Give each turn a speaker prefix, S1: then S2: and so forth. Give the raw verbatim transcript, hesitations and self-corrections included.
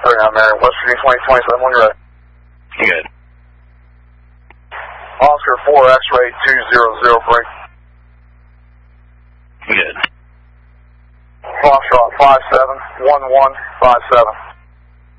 S1: three nine, Mary. West Virginia twenty twenty-seven, when you're ready.
S2: Good.
S1: Oscar four, X-ray two zero zero, break.
S2: Good.
S1: Foxtrot five seven one one five seven.